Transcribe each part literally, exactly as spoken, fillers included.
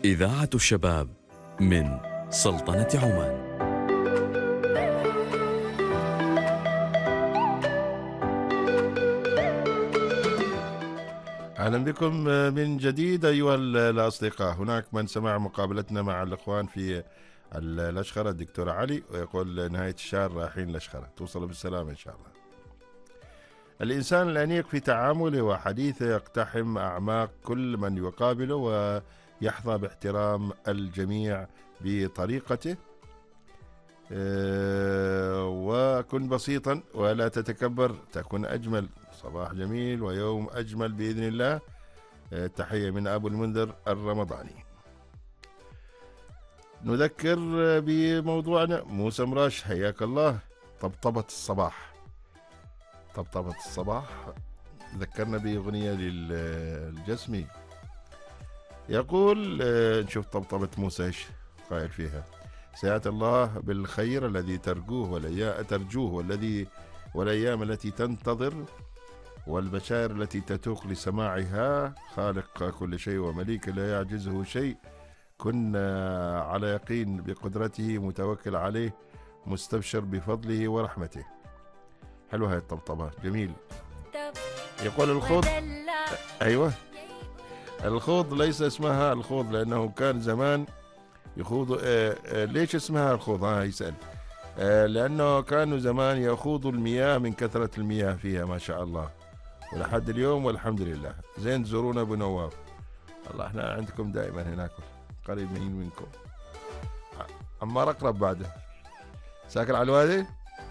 إذاعة الشباب من سلطنة عمان. أهلا بكم من جديد أيها الأصدقاء. هناك من سمع مقابلتنا مع الإخوان في الأشخرة الدكتور علي، ويقول نهاية الشهر رايحين الأشخرة، توصل بالسلامة إن شاء الله. الإنسان الأنيق في تعامله وحديثه يقتحم أعماق كل من يقابله ويحظى باحترام الجميع بطريقته. وكن بسيطا ولا تتكبر تكن أجمل. صباح جميل ويوم أجمل بإذن الله. تحية من أبو المنذر الرمضاني. نذكر بموضوعنا. موسى مراش حياك الله. طبطبة الصباح، طبطبة الصباح ذكرنا بأغنية للجسمي. يقول نشوف طبطبة موسى ايش قائل فيها: سيأتي الله بالخير الذي ترجوه والأيام ترجوه والذي والأيام التي تنتظر والبشائر التي تتوق لسماعها. خالق كل شيء ومليك لا يعجزه شيء. كن على يقين بقدرته، متوكل عليه، مستبشر بفضله ورحمته. حلوة هاي الطبطبة، جميل. يقول الخوض، أيوة الخوض ليس اسمها الخوض لأنه كان زمان يخوض. آه آه ليش اسمها الخوض؟ ها يسأل. آه لأنه كانوا زمان يخوضوا المياه من كثرة المياه فيها ما شاء الله، ولحد اليوم والحمد لله. زين تزورونا أبو نواف، الله احنا عندكم دائما هناك قريبين منكم. عمار أقرب بعده، ساكن على الوادي.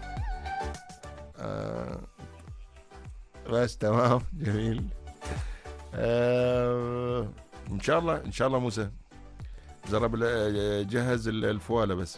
آه بس تمام جميل. آه إن شاء الله إن شاء الله موسى جرب جهز الفوالة بس.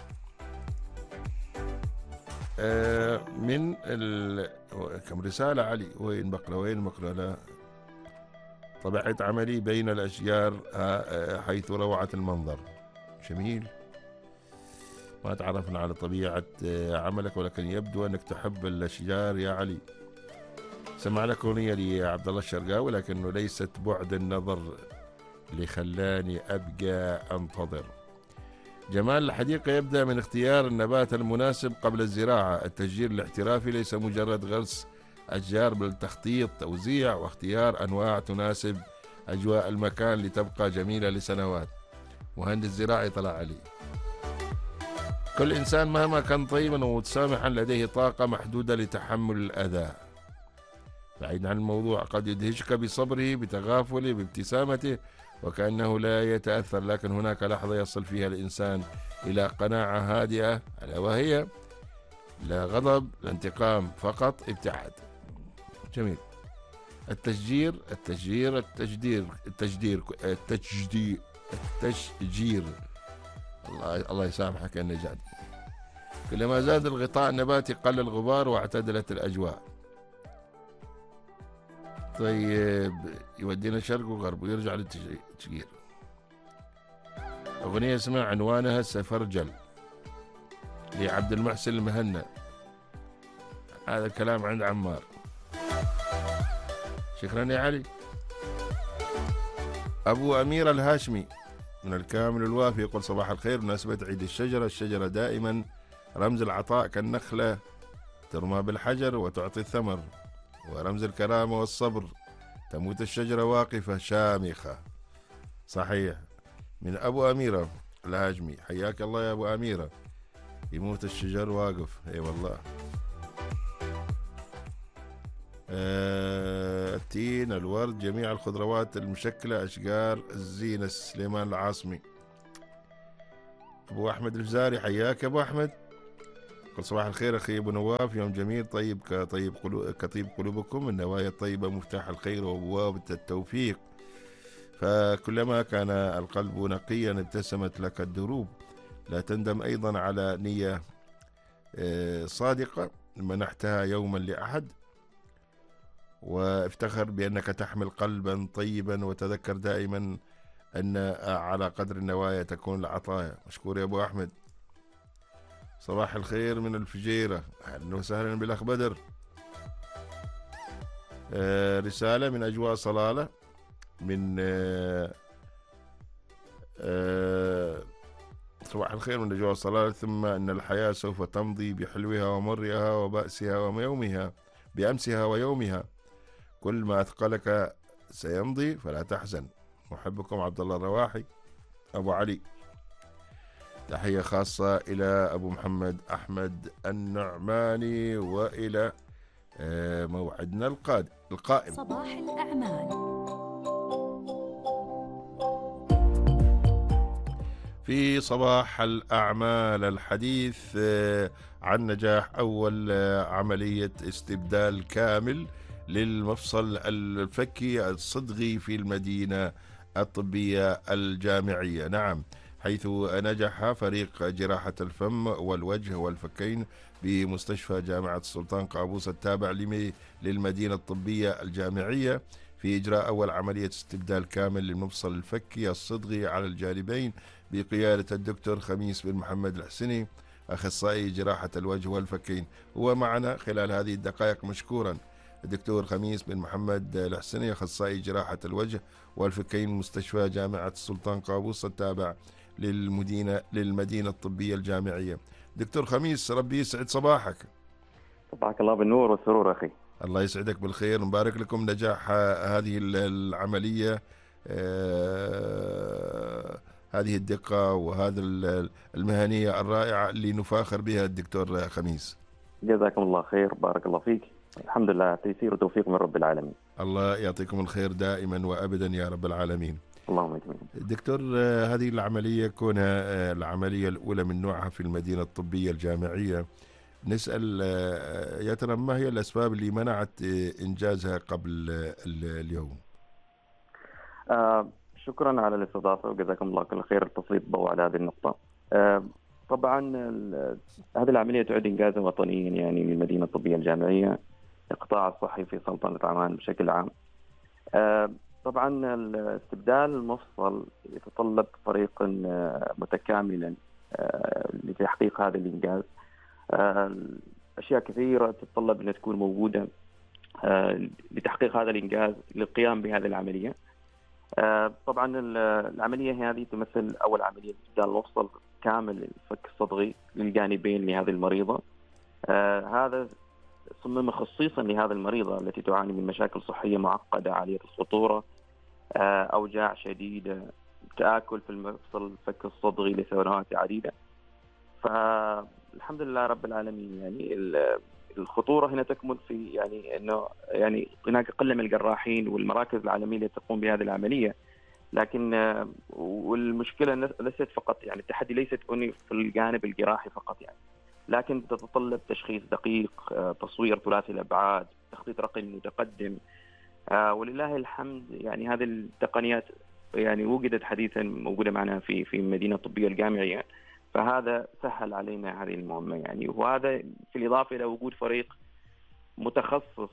آه من ال... كم رسالة علي. وين بقرأ وين بقرأ؟ لا، طبيعة عملي بين الأشجار حيث روعة المنظر. جميل. ما تعرفنا على طبيعة عملك، ولكن يبدو أنك تحب الأشجار يا علي. سمع لك أغنية لعبد الله الشرقاوي، لكنه ليست بعد النظر اللي خلاني أبقى أنتظر. جمال الحديقة يبدأ من اختيار النبات المناسب قبل الزراعة. التشجير الاحترافي ليس مجرد غرس أشجار، بل تخطيط، توزيع، واختيار أنواع تناسب أجواء المكان لتبقى جميلة لسنوات. مهندس زراعي طلع علي. كل إنسان مهما كان طيبا ومتسامحا لديه طاقة محدودة لتحمل الأذى. بعيد عن الموضوع، قد يدهشك بصبره، بتغافله، بابتسامته، وكأنه لا يتأثر. لكن هناك لحظة يصل فيها الإنسان إلى قناعة هادئة، ألا وهي لا غضب، لا انتقام، فقط ابتعاد. جميل. التشجير التشجير التجدير التجدير التجدير التشجير الله الله يسامحك يا نجاد. كلما زاد الغطاء النباتي قل الغبار واعتدلت الأجواء. طيب يودينا شرق وغرب ويرجع للتشجير. أغنية اسمها عنوانها سفرجل لعبد المحسن المهنا. هذا الكلام عند عمار. شكرا يا علي. أبو أمير الهاشمي من الكامل الوافي يقول صباح الخير. بمناسبة عيد الشجرة، الشجرة دائما رمز العطاء كالنخلة، ترمى بالحجر وتعطي الثمر، ورمز الكرامة والصبر. تموت الشجرة واقفة شامخة. صحيح. من أبو أميرة الهاشمي، حياك الله يا أبو أميرة. يموت الشجر واقف، اي والله. آه التين، الورد، جميع الخضروات المشكلة أشجار الزينة. سليمان العاصمي. أبو أحمد الفزاري، حياك أبو أحمد. قل صباح الخير أخي أبو نواف، يوم جميل طيب كطيب قلوب كطيب قلوبكم. النوايا الطيبة مفتاح الخير وبوابة التوفيق، فكلما كان القلب نقيا ابتسمت لك الدروب. لا تندم أيضا على نية صادقة منحتها يوما لأحد، وافتخر بأنك تحمل قلبا طيبا، وتذكر دائما أن على قدر النوايا تكون العطايا. مشكور يا أبو أحمد. صباح الخير من الفجيرة، أهلا وسهلا بالأخ بدر. آه رسالة من أجواء صلالة من آه الخير والنجوى والصلاة. ثم أن الحياة سوف تمضي بحلوها ومرها وبأسها ويومها بأمسها ويومها. كل ما أثقلك سيمضي فلا تحزن. محبكم عبد الله الرواحي أبو علي. تحية خاصة إلى أبو محمد أحمد النعماني، وإلى موعدنا القادم القائم. صباح الأعمال. في صباح الأعمال الحديث عن نجاح أول عملية استبدال كامل للمفصل الفكي الصدغي في المدينة الطبية الجامعية. نعم، حيث نجح فريق جراحة الفم والوجه والفكين بمستشفى جامعة السلطان قابوس التابع للمدينة الطبية الجامعية في إجراء أول عملية استبدال كامل للمفصل الفكي الصدغي على الجانبين بقيادة الدكتور خميس بن محمد الحسني أخصائي جراحة الوجه والفكين. هو معنا خلال هذه الدقائق مشكورا الدكتور خميس بن محمد الحسني أخصائي جراحة الوجه والفكين مستشفى جامعة السلطان قابوس التابع للمدينة للمدينة الطبية الجامعية. دكتور خميس، ربي يسعد صباحك. صباحك الله بالنور والسرور أخي. الله يسعدك بالخير، نبارك لكم نجاح هذه العملية، آه هذه الدقة وهذا المهنية الرائعة اللي نفاخر بها الدكتور خميس. جزاكم الله خير، بارك الله فيك. الحمد لله، تيسير وتوفيق من رب العالمين. الله يعطيكم الخير دائما وأبدا يا رب العالمين. اللهم امين. دكتور، هذه العملية كونها العملية الأولى من نوعها في المدينة الطبية الجامعية، نسأل يا ترى ما هي الأسباب اللي منعت إنجازها قبل اليوم؟ آه شكرا على الاستضافة وجزاكم الله كل خير تسليط الضوء على هذه النقطة. آه طبعا هذه العملية تعد إنجازا وطنيا يعني للمدينة الطبية الجامعية، القطاع الصحي في سلطنة عمان بشكل عام. آه طبعا استبدال المفصل يتطلب فريق متكاملا آه لتحقيق هذا الإنجاز. آه أشياء كثيرة تتطلب أن تكون موجودة آه لتحقيق هذا الإنجاز للقيام بهذه العملية. آه طبعا العملية هذه تمثل أول عملية استبدال المفصل كامل للفك الصدغي للجانبين لهذه المريضة. آه هذا صمم خصيصا لهذه المريضة التي تعاني من مشاكل صحية معقدة عالية الخطورة، آه أوجاع شديدة، تآكل في المفصل الفك الصدغي لسنوات عديدة. فالحمد لله رب العالمين يعني الخطورة هنا تكمن في يعني أنه يعني هناك قلة من الجراحين والمراكز العالمية التي تقوم بهذه العملية، لكن والمشكلة ليست فقط يعني التحدي ليست في الجانب الجراحي فقط يعني، لكن تتطلب تشخيص دقيق، تصوير ثلاثي الأبعاد، تخطيط رقمي متقدم. ولله الحمد يعني هذه التقنيات يعني وجدت حديثا موجودة معنا في في المدينة الطبية الجامعية، فهذا سهل علينا هذه المهمة يعني. وهذا في الإضافة إلى وجود فريق متخصص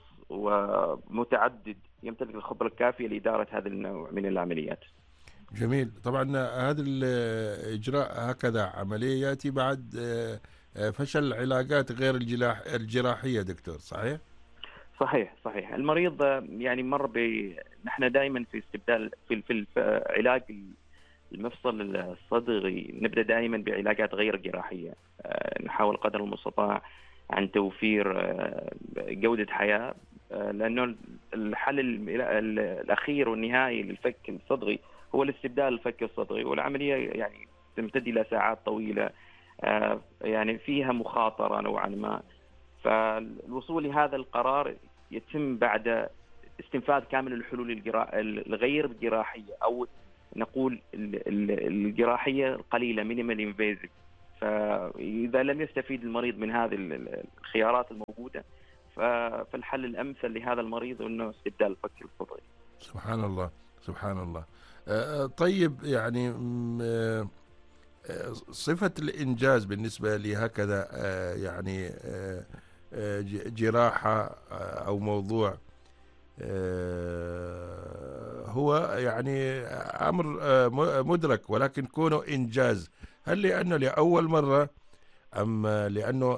ومتعدد يمتلك الخبرة الكافية لإدارة هذا النوع من العمليات. جميل. طبعا هذا الإجراء هكذا عملية يأتي بعد فشل العلاجات غير الجراحية دكتور، صحيح؟ صحيح صحيح. المريض يعني مر ب نحن دائما في استبدال في في علاج المفصل الصدغي نبدأ دائما بعلاجات غير جراحية، نحاول قدر المستطاع عن توفير جودة حياة، لأنه الحل الأخير والنهائي للفك الصدغي هو الاستبدال الفك الصدغي، والعملية يعني تمتد إلى ساعات طويلة يعني فيها مخاطرة نوعا ما. فالوصول لهذا القرار يتم بعد استنفاذ كامل الحلول الغير جراحية أو نقول الجراحية القليلة مينيمال انفيزيف. فإذا لم يستفيد المريض من هذه الخيارات الموجودة فالحل الأمثل لهذا المريض أنه استبدال الفك الصدغي. سبحان الله سبحان الله. طيب يعني صفة الإنجاز بالنسبة لهكذا يعني جراحة أو موضوع هو يعني أمر مدرك، ولكن كونه إنجاز هل لأنه لأول مرة أم لأنه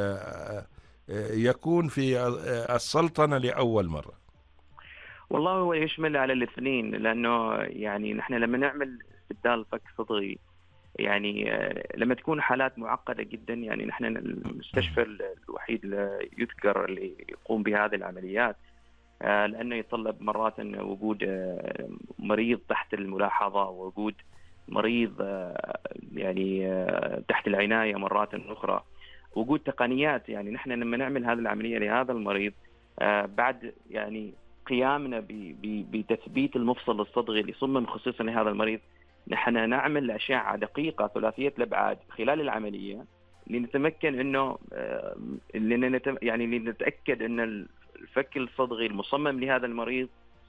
يكون في السلطنة لأول مرة؟ والله هو يشمل على الاثنين، لأنه يعني نحن لما نعمل استبدال فك صدغي يعني لما تكون حالات معقدة جدا، يعني نحن المستشفى الوحيد اللي يذكر اللي يقوم بهذه العمليات، لأنه يتطلب مرات وجود مريض تحت الملاحظة، ووجود مريض يعني تحت العناية مرات أخرى، وجود تقنيات. يعني نحن لما نعمل هذه العملية لهذا المريض بعد يعني قيامنا بتثبيت المفصل الصدغي اللي صمم خصيصا لهذا المريض، نحن نعمل أشعة دقيقة ثلاثية الأبعاد خلال العملية لنتمكن إنه يعني لنتأكد إن الفك الصدغي المصمم لهذا المريض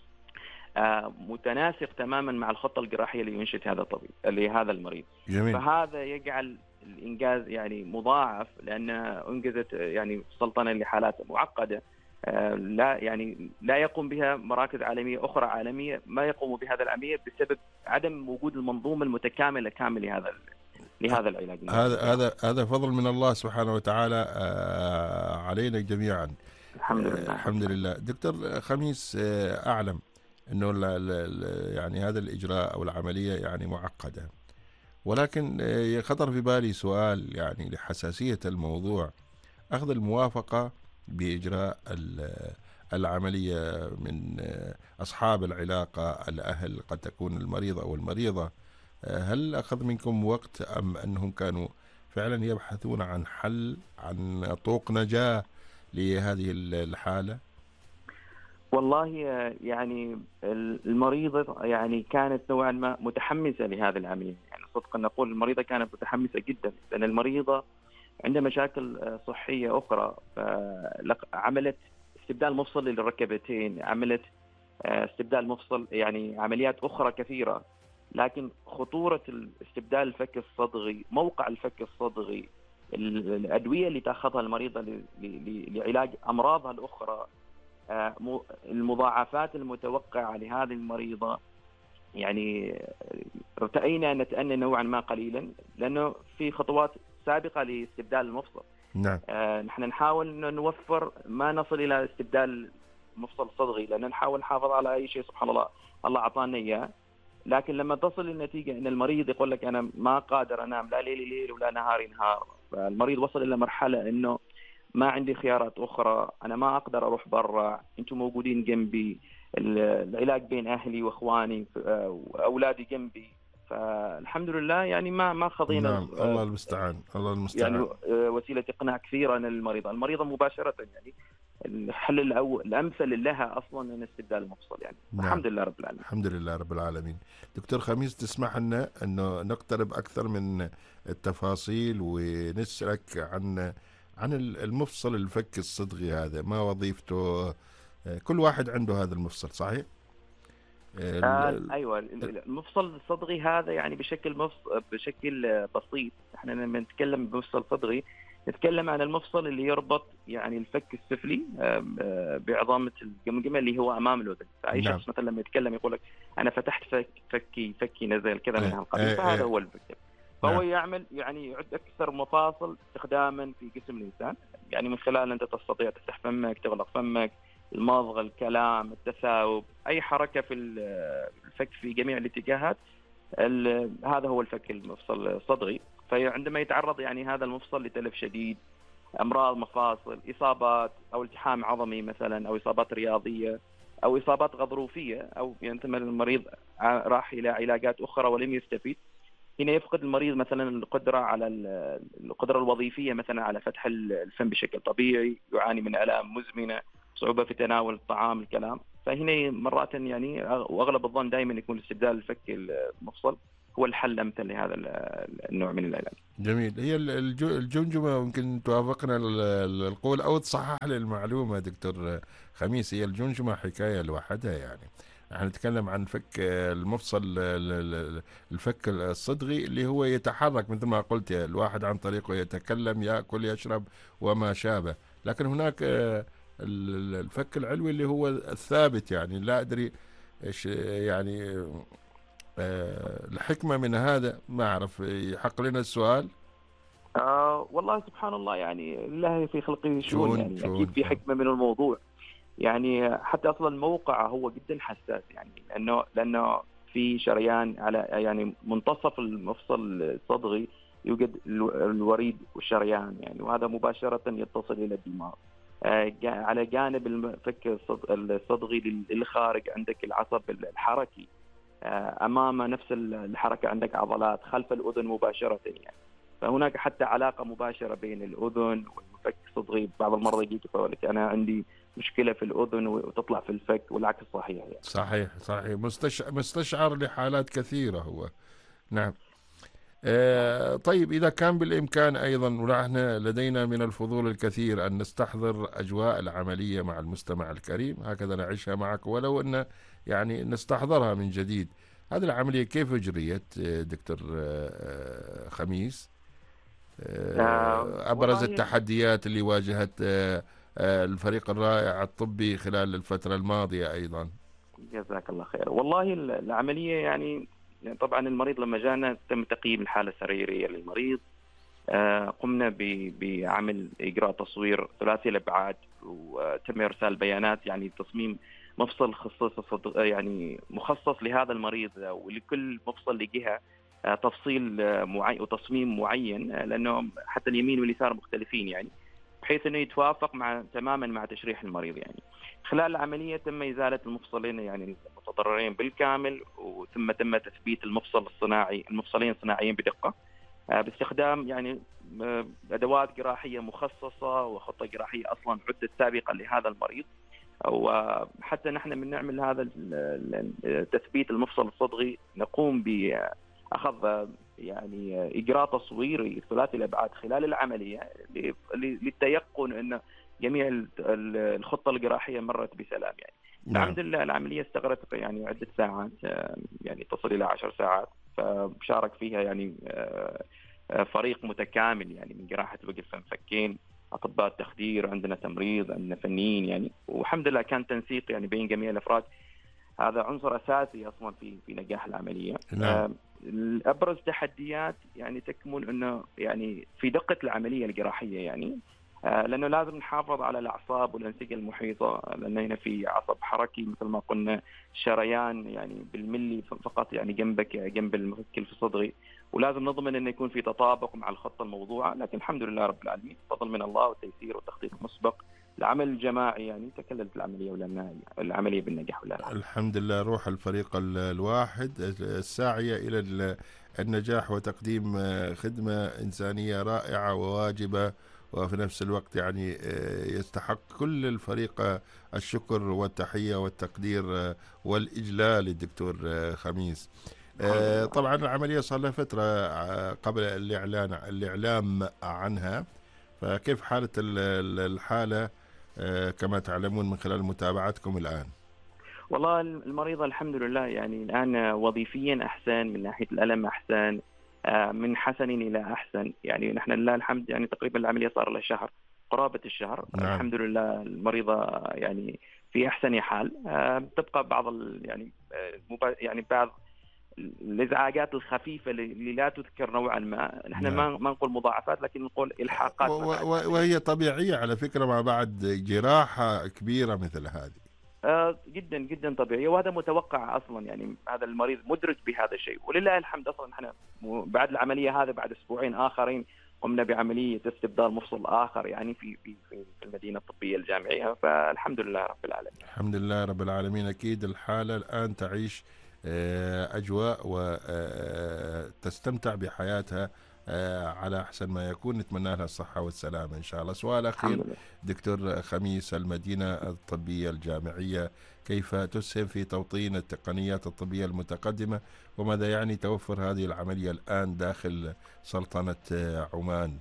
متناسق تماما مع الخطة الجراحية اللي ينشد هذا الطبيب لهذا المريض. جميل. فهذا يجعل الإنجاز يعني مضاعف، لأن أنجزت يعني سلطنة لحالات معقدة لا يعني لا يقوم بها مراكز عالمية أخرى عالمية ما يقوم بهذا العملية بسبب عدم وجود المنظومة المتكاملة كامل لهذا لهذا العلاج. هذا هذا هذا فضل من الله سبحانه وتعالى علينا جميعا. الحمد لله. الحمد لله. دكتور خميس، أعلم أنه يعني هذا الإجراء أو العملية يعني معقدة، ولكن خطر في بالي سؤال يعني لحساسية الموضوع. أخذ الموافقة بإجراء العملية من أصحاب العلاقة، الأهل، قد تكون المريض أو المريضة، هل أخذ منكم وقت أم أنهم كانوا فعلا يبحثون عن حل، عن طوق نجاة لهذه الحالة؟ والله يعني المريضة يعني كانت نوعا ما متحمسة لهذه العملية، يعني صدقا نقول المريضة كانت متحمسة جدا، لأن المريضة عندها مشاكل صحية أخرى، عملت استبدال مفصل للركبتين، عملت استبدال مفصل يعني عمليات أخرى كثيرة، لكن خطورة استبدال الفك الصدغي، موقع الفك الصدغي، الأدوية اللي تأخذها المريضة لعلاج أمراضها الأخرى، المضاعفات المتوقعة لهذه المريضة، يعني ارتأينا نتأنى نوعا ما قليلا، لأنه في خطوات سابقة لاستبدال المفصل. نعم. آه نحن نحاول أن نوفر ما نصل إلى استبدال المفصل الصدغي، لأن نحاول نحافظ على أي شيء سبحان الله الله أعطانا إياه، لكن لما تصل النتيجة أن المريض يقول لك أنا ما قادر أنام لا ليلي ليل ولا نهاري نهار، فالمريض وصل إلى مرحلة أنه ما عندي خيارات أخرى، أنا ما أقدر أروح برا، أنتم موجودين جنبي، العلاج بين أهلي وإخواني وأولادي جنبي، فالحمد لله يعني ما ما خضينا. نعم. الله المستعان. الله المستعان. يعني وسيلة إقناع كثيرة للمريضة، المريضة مباشرة يعني الحل الأول الأمثل لها أصلا أن استبدال المفصل يعني. نعم. الحمد لله رب العالمين. الحمد لله رب العالمين. دكتور خميس، تسمح لنا أنه نقترب أكثر من التفاصيل ونسألك عن عن المفصل الفك الصدغي هذا، ما وظيفته؟ كل واحد عنده هذا المفصل صحيح؟ آه ايوه، المفصل الصدغي هذا يعني بشكل مفصل بشكل بسيط، احنا لما نتكلم بمفصل صدغي نتكلم عن المفصل اللي يربط يعني الفك السفلي بعظامة الجمجمة اللي هو امام الاذن. فاي نعم. شخص مثلا لما يتكلم يقول لك انا فتحت فك فكي فكي نزل كذا من هالقبيل، فهذا هو الفك. فهو نعم. يعمل يعني يعد اكثر مفاصل استخداما في جسم الانسان، يعني من خلال انت تستطيع تفتح فمك، تغلق فمك، المضغ، الكلام، التثاؤب، أي حركة في الفك في جميع الاتجاهات، هذا هو الفك المفصل الصدغي. فعندما يتعرض يعني هذا المفصل لتلف شديد، أمراض مفاصل، إصابات أو التحام عظمي مثلا، أو إصابات رياضية أو إصابات غضروفية، أو ينتمي المريض راح إلى علاجات أخرى ولم يستفيد، هنا يفقد المريض مثلا القدرة على القدرة الوظيفية مثلا على فتح الفم بشكل طبيعي، يعاني من آلام مزمنة، صعوبة في تناول الطعام، الكلام. فهنا مرات يعني واغلب الظن دائما يكون استبدال الفك المفصل هو الحل الامثل لهذا النوع من العلاج. جميل. هي الجمجمه ممكن توافقنا القول او تصحح لي المعلومه دكتور خميس، هي الجمجمه حكايه لوحدها، يعني احنا نتكلم عن فك المفصل الفك الصدغي اللي هو يتحرك مثل ما قلت، الواحد عن طريقه يتكلم، ياكل، يشرب وما شابه، لكن هناك الفك العلوي اللي هو الثابت، يعني لا أدري إيش يعني أه الحكمة من هذا، ما أعرف، يحق لنا السؤال. آه والله سبحان الله، يعني الله في خلقه شؤون، يعني شون أكيد في حكمة من الموضوع، يعني حتى أصلا موقعه هو جدا حساس، يعني لأنه لأنه في شريان على يعني منتصف المفصل الصدغي يوجد الوريد والشريان يعني، وهذا مباشرة يتصل إلى الدماغ. على جانب الفك الصدغي للخارج عندك العصب الحركي، أمام نفس الحركة عندك عضلات خلف الأذن مباشرة يعني. فهناك حتى علاقة مباشرة بين الأذن والفك الصدغي. بعض المرضى يجيك يقول لك أنا عندي مشكلة في الأذن وتطلع في الفك، والعكس صحيح يعني. صحيح صحيح، مستشعر, مستشعر لحالات كثيرة هو. نعم. آه طيب، إذا كان بالإمكان أيضا، ونحن لدينا من الفضول الكثير أن نستحضر أجواء العملية مع المستمع الكريم، هكذا نعيشها معك ولو أن يعني نستحضرها من جديد. هذه العملية كيف أجريت دكتور آه خميس؟ آه أبرز التحديات اللي واجهت آه آه الفريق الرائع الطبي خلال الفترة الماضية أيضا. جزاك الله خير. والله العملية يعني يعني طبعا المريض لما جانا تم تقييم الحالة السريرية للمريض. آه قمنا بعمل إجراء تصوير ثلاثي الأبعاد، وتم إرسال بيانات يعني تصميم مفصل خصوص يعني مخصص لهذا المريض، ولكل مفصل لجهة آه تفصيل آه معين وتصميم معين، آه لأنه حتى اليمين واليسار مختلفين يعني، بحيث أنه يتوافق مع تماما مع تشريح المريض يعني. خلال العملية تم إزالة المفصلين يعني المتضررين بالكامل، وثم تم تثبيت المفصل الصناعي المفصلين الصناعيين بدقة باستخدام يعني أدوات جراحية مخصصة وخطة جراحية أصلا عدت سابقا لهذا المريض. وحتى نحن من نعمل هذا تثبيت المفصل الصدغي نقوم بأخذ يعني إجراء تصويري ثلاثي الأبعاد خلال العملية للتيقن أن جميع الخطة الجراحية مرت بسلام يعني. نعم. الحمد لله العملية استغرقت يعني عدة ساعات، يعني تصل إلى عشر ساعات، فشارك فيها يعني فريق متكامل يعني من جراحة وجه فكين، أطباء تخدير، عندنا تمريض، عندنا فنيين يعني، والحمد لله كان تنسيق يعني بين جميع الأفراد. هذا عنصر أساسي أصلا في في نجاح العملية. نعم. أبرز تحديات يعني تكمن أنه يعني في دقة العملية الجراحية يعني، لأنه لازم نحافظ على الأعصاب والأنسجة المحيطة، لأن هنا في عصب حركي مثل ما قلنا، شريان يعني بالملي فقط يعني جنبك جنب المفك الصدغي، ولازم نضمن أن يكون في تطابق مع الخطة الموضوعة. لكن الحمد لله رب العالمين، فضل من الله وتيسير وتخطيط مسبق، العمل الجماعي يعني تكللت العملية ولا العملية بالنجاح ولا لا. الحمد لله، روح الفريق الواحد الساعية إلى النجاح وتقديم خدمة إنسانية رائعة وواجبة، وفي نفس الوقت يعني يستحق كل الفريق الشكر والتحية والتقدير والإجلال للدكتور خميس. طبعا العملية صار لها فترة قبل الإعلان الإعلام عنها، فكيف حالة الحالة كما تعلمون من خلال متابعتكم الآن؟ والله المريضة الحمد لله يعني الآن وظيفيا أحسن، من ناحية الألم أحسن، من حسن إلى أحسن يعني. نحن لله الحمد يعني تقريبا العملية صار لها شهر، قرابة الشهر. نعم. الحمد لله المريضة يعني في أحسن حال. تبقى بعض يعني يعني بعض الإزعاجات الخفيفة اللي لا تذكر نوعا ما. نحن نعم. ما ما نقول مضاعفات، لكن نقول إلحاقات، وهي طبيعية على فكرة ما بعد جراحة كبيرة مثل هذه. آه جدا جدا طبيعية، وهذا متوقع أصلا يعني. هذا المريض مدرك بهذا الشيء، ولله الحمد. أصلا نحن بعد العملية هذا بعد أسبوعين آخرين قمنا بعملية استبدال مفصل آخر يعني في في في المدينة الطبية الجامعية، فالحمد لله رب العالمين. الحمد لله رب العالمين. أكيد الحالة الآن تعيش أجواء وتستمتع بحياتها على أحسن ما يكون. نتمنى لها الصحة والسلامة إن شاء الله. سؤال أخير دكتور خميس، المدينة الطبية الجامعية كيف تسهم في توطين التقنيات الطبية المتقدمة، وماذا يعني توفر هذه العملية الآن داخل سلطنة عمان؟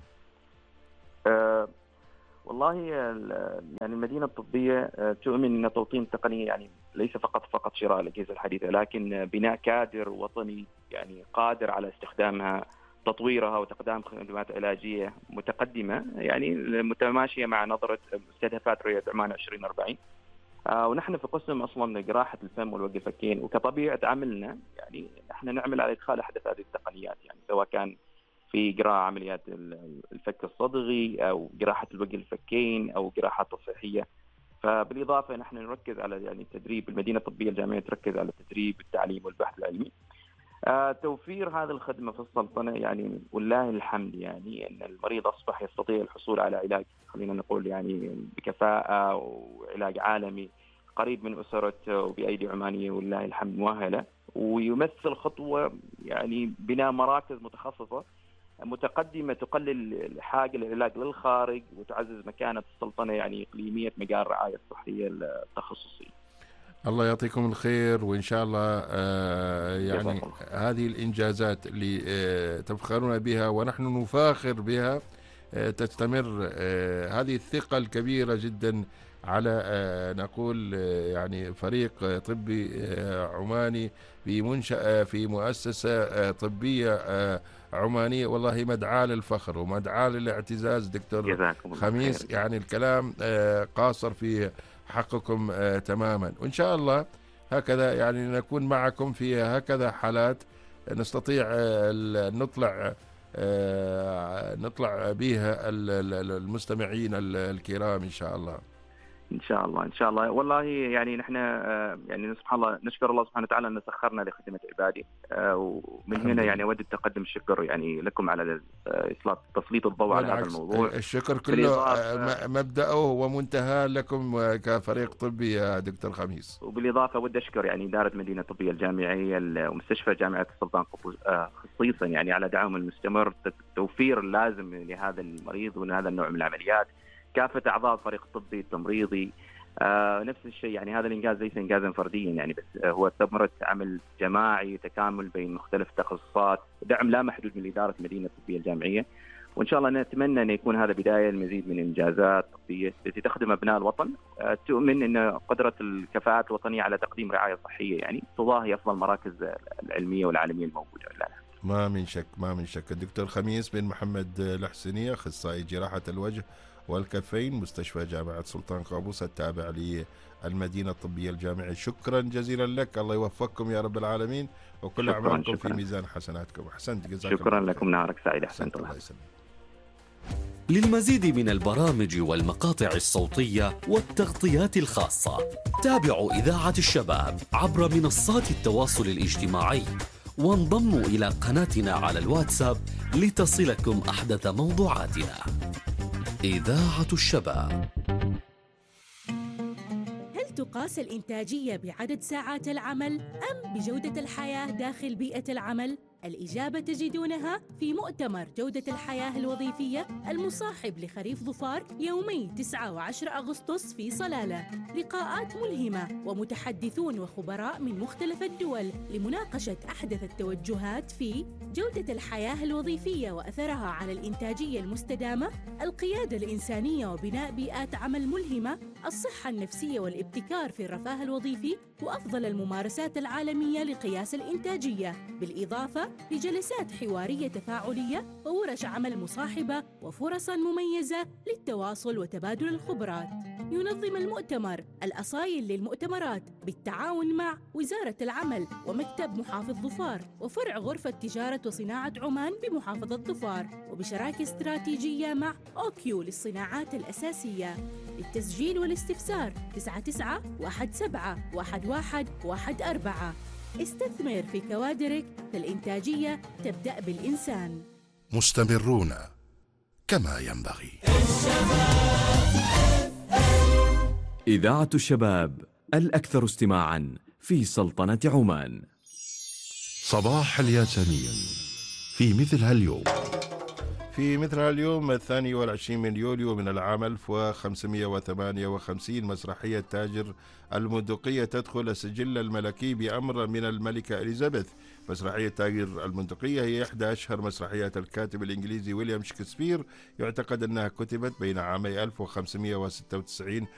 أه والله يعني المدينة الطبية تؤمن أن توطين التقنية يعني ليس فقط فقط شراء الأجهزة الحديثة، لكن بناء كادر وطني يعني قادر على استخدامها، تطويرها وتقديم خدمات علاجية متقدمة يعني متماشية مع نظرة مستهدفات رؤية عمان عشرين أربعين. آه ونحن في قسم أصلا جراحة الفم والوجه الفكين، وكطبيعة عملنا يعني نحن نعمل على إدخال أحدث هذه التقنيات يعني، سواء كان في إجراء عمليات الفك الصدغي أو جراحة الوجه الفكين أو جراحات تصحيحية. فبالإضافة نحن نركز على يعني التدريب، المدينة الطبية الجامعية تركز على التدريب والتعليم والبحث العلمي. آه، توفير هذه الخدمة في السلطنة يعني والله الحمد، يعني أن المريض أصبح يستطيع الحصول على علاج، خلينا نقول يعني بكفاءة وعلاج عالمي قريب من أسرته وبأيدي عمانية والله الحمد مؤهلة، ويمثل خطوة يعني بناء مراكز متخصصة متقدمة تقلل الحاجة للعلاج للخارج وتعزز مكانة السلطنة يعني إقليمية مجال الرعاية الصحية التخصصية. الله يعطيكم الخير، وإن شاء الله آه يعني هذه الإنجازات اللي آه تفخرون بها ونحن نفاخر بها آه تستمر. آه هذه الثقة الكبيرة جدا على آه نقول آه يعني فريق طبي آه عماني في منشأة في مؤسسة آه طبية آه عمانية، والله مدعاة للفخر ومدعاة للاعتزاز. دكتور خميس، يعني الكلام آه قاصر في حقكم آه تماما، وإن شاء الله هكذا يعني نكون معكم في هكذا حالات نستطيع آه نطلع آه نطلع بها المستمعين الكرام إن شاء الله. إن شاء الله إن شاء الله والله يعني نحن يعني سبحان الله نشكر الله سبحانه وتعالى أن سخرنا لخدمة عباده، ومن هنا يعني أود تقدم الشكر يعني لكم على تسليط الضوء على هذا الموضوع. الشكر كله مبدأه ومنتهى لكم كفريق طبي يا دكتور خميس. وبالإضافة أود أشكر يعني إدارة مدينة الطبية الجامعية ومستشفى جامعة السلطان قابوس خصيصا يعني على دعمهم المستمر، التوفير اللازم لهذا المريض ولهذا النوع من العمليات. كافة أعضاء الفريق الطبي التمريضي آه نفس الشيء، يعني هذا الإنجاز ليس إنجازا فرديا يعني، بس آه هو ثمرة عمل جماعي تكامل بين مختلف التخصصات، دعم لا محدود من إدارة المدينة الطبية الجامعية. وإن شاء الله نتمنى أن يكون هذا بداية المزيد من إنجازات طبية التي تخدم أبناء الوطن، آه تؤمن أن قدرة الكفاءات الوطنية على تقديم رعاية صحية يعني تضاهي أفضل المراكز العلمية والعالمية الموجودة. لا لا. ما من شك ما من شك. الدكتور خميس بن محمد الحسيني، أخصائي جراحة الوجه والكفين، مستشفى جامعة سلطان قابوس التابع للمدينة الطبية الجامعية، شكرا جزيلا لك. الله يوفقكم يا رب العالمين، وكل أعمالكم في ميزان حسناتكم. أحسنت، جزاكم شكرا لكم، نهارك سعيد. أحسنت الله. للمزيد من البرامج والمقاطع الصوتية والتغطيات الخاصة تابعوا إذاعة الشباب عبر منصات التواصل الاجتماعي، وانضموا إلى قناتنا على الواتساب لتصلكم أحدث موضوعاتنا. إذاعة الشباب. هل تقاس الإنتاجية بعدد ساعات العمل أم بجودة الحياة داخل بيئة العمل؟ الإجابة تجدونها في مؤتمر جودة الحياة الوظيفية المصاحب لخريف ظفار يومي تسعة وعشرة أغسطس في صلالة. لقاءات ملهمة ومتحدثون وخبراء من مختلف الدول لمناقشة أحدث التوجهات في جودة الحياة الوظيفية وأثرها على الإنتاجية المستدامة، القيادة الإنسانية وبناء بيئات عمل ملهمة، الصحة النفسية والابتكار في الرفاه الوظيفي، وأفضل الممارسات العالمية لقياس الإنتاجية، بالإضافة لجلسات حوارية تفاعلية وورش عمل مصاحبة وفرصاً مميزة للتواصل وتبادل الخبرات. ينظم المؤتمر الأصايل للمؤتمرات بالتعاون مع وزارة العمل ومكتب محافظ ظفار وفرع غرفة تجارة وصناعة عمان بمحافظة ظفار، وبشراكة استراتيجية مع أوكيو للصناعات الأساسية. للتسجيل والاستفسار تسعة تسعة واحد سبعة واحد واحد واحد أربعة. استثمر في كوادرك، فالإنتاجية تبدأ بالإنسان. مستمرون كما ينبغي. إذاعة الشباب الأكثر استماعاً في سلطنة عمان. صباح الياسمين في مثل هاليوم. في مثل اليوم الثاني والعشرين من يوليو من العام ألف وخمسمائة وثمانية وخمسين مسرحية تاجر المندقية تدخل السجل الملكي بأمر من الملكة إليزابيث. مسرحية تاجر المندقية هي إحدى أشهر مسرحيات الكاتب الإنجليزي ويليام شكسبير، يعتقد أنها كتبت بين عامي ألف وخمسمائة وستة وتسعين